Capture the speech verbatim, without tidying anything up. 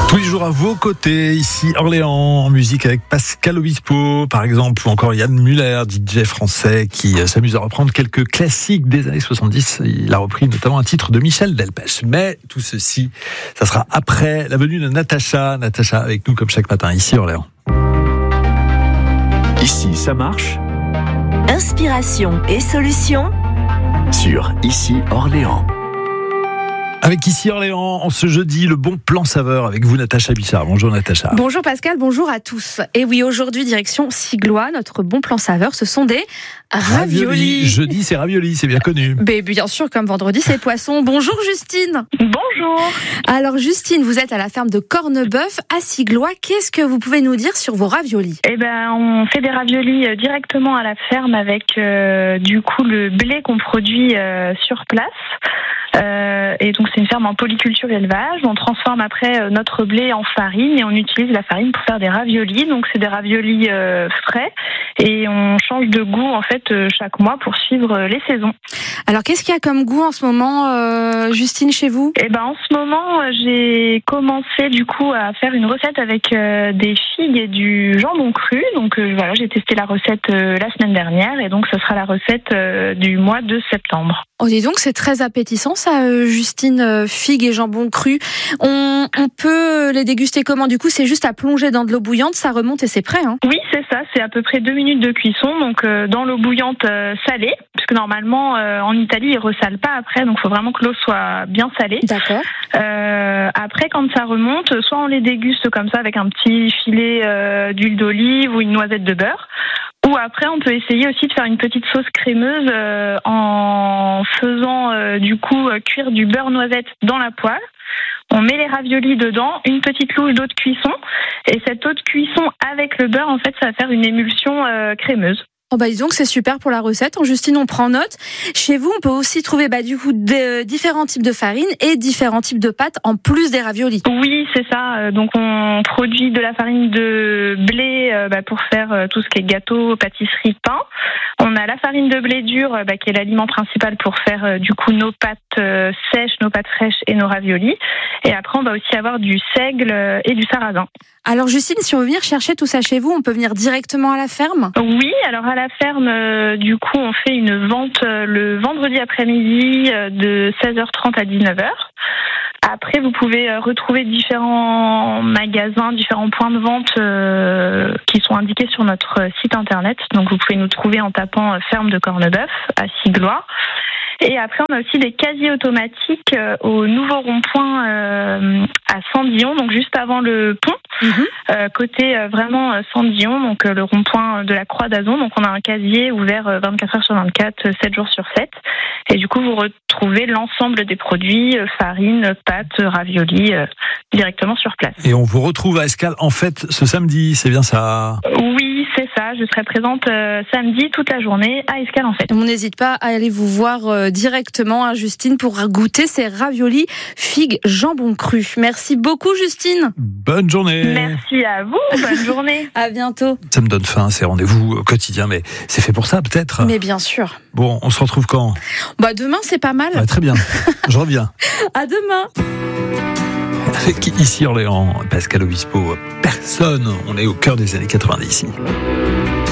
Tous les jours à vos côtés, ici Orléans, en musique avec Pascal Obispo, par exemple, ou encore Yann Muller, D J français, qui s'amuse à reprendre quelques classiques des années soixante-dix. Il a repris notamment un titre de Michel Delpech. Mais tout ceci, ça sera après la venue de Natacha. Natacha avec nous comme chaque matin, ici Orléans. Ici, ça marche. Inspiration et solutions Sur Ici Orléans. Avec Ici Orléans, en ce jeudi, le bon plan saveur avec vous, Natacha Bichard. Bonjour Natacha. Bonjour Pascal, bonjour à tous. Et oui, aujourd'hui, direction Siglois, notre bon plan saveur, ce sont des raviolis. Ravioli. Jeudi, c'est ravioli, c'est bien connu. Mais bien sûr, comme vendredi, c'est poisson. Bonjour Justine. Bonjour. Alors Justine, vous êtes à la ferme de Corneboeuf à Siglois. Qu'est-ce que vous pouvez nous dire sur vos raviolis ? Eh ben, on fait des raviolis directement à la ferme avec euh, du coup le blé qu'on produit euh, sur place. Euh, et donc c'est une ferme en polyculture élevage. On transforme après euh, notre blé en farine et on utilise la farine pour faire des raviolis. Donc c'est des raviolis euh, frais et on change de goût en fait euh, chaque mois pour suivre euh, les saisons. Alors qu'est-ce qu'il y a comme goût en ce moment, euh, Justine, chez vous ? Eh ben en ce moment euh, j'ai commencé du coup à faire une recette avec euh, des figues et du jambon cru. Donc euh, voilà, j'ai testé la recette euh, la semaine dernière et donc ce sera la recette euh, du mois de septembre. Oh, dis donc, c'est très appétissant ça, euh, Justine, euh, figues et jambon cru. On, on peut les déguster comment ? Du coup, c'est juste à plonger dans de l'eau bouillante, ça remonte et c'est prêt, hein ? Oui, c'est ça, c'est à peu près deux minutes de cuisson, donc euh, dans l'eau bouillante euh, salée, puisque normalement euh, en Italie ils ressalent pas après, donc il faut vraiment que l'eau soit bien salée. D'accord. Euh, après, quand ça remonte, soit on les déguste comme ça avec un petit filet euh, d'huile d'olive ou une noisette de beurre. Ou après, on peut essayer aussi de faire une petite sauce crémeuse euh, en faisant euh, du coup euh, cuire du beurre noisette dans la poêle. On met les raviolis dedans, une petite louche d'eau de cuisson. Et cette eau de cuisson avec le beurre, en fait, ça va faire une émulsion euh, crémeuse. Oh bah dis donc, c'est super pour la recette. En Justine, on prend note. Chez vous, on peut aussi trouver bah, du coup des, différents types de farine et différents types de pâtes en plus des raviolis. Oui, c'est ça. Donc on produit de la farine de blé euh, bah, pour faire euh, tout ce qui est gâteau, pâtisserie, pain. On a la farine de blé dur euh, bah, qui est l'aliment principal pour faire euh, du coup nos pâtes euh, sèches, nos pâtes fraîches et nos raviolis. Et après, on va aussi avoir du seigle euh, et du sarrasin. Alors Justine, si on veut venir chercher tout ça chez vous, on peut venir directement à la ferme ? Oui, alors à la ferme, euh, du coup, on fait une vente euh, le vendredi après-midi euh, de seize heures trente à dix-neuf heures. Après, vous pouvez euh, retrouver différents magasins, différents points de vente euh, qui sont indiqués sur notre site internet. Donc, vous pouvez nous trouver en tapant euh, ferme de Corneboeuf à Siglois. Et après, on a aussi des casiers automatiques euh, au nouveau rond-point euh, à Sandillon, donc juste avant le pont, mmh. euh, côté euh, vraiment euh, Sandillon, donc euh, le rond-point de la Croix d'Azon. Donc on a un casier ouvert euh, vingt-quatre heures sur vingt-quatre, euh, sept jours sur sept. Et du coup, vous retrouvez l'ensemble des produits, euh, farine, pâtes, raviolis, euh, directement sur place. Et on vous retrouve à Escale, en fait, ce samedi, c'est bien ça ? Oui, c'est ça. Je serai présente euh, samedi toute la journée à Escale, en fait. On n'hésite pas à aller vous voir euh, directement, hein, Justine, pour goûter ces raviolis figues jambon cru. Merci beaucoup, Justine. Bonne journée. Merci à vous. Bonne journée. À bientôt. Ça me donne faim, ces rendez-vous quotidiens, mais c'est fait pour ça, peut-être ? Mais bien sûr. Bon, on se retrouve quand ? Bah demain, c'est pas mal. Ouais, très bien. Je reviens. À demain. Avec Ici Orléans, Pascal Obispo, personne. On est au cœur des années quatre-vingt-dix ici.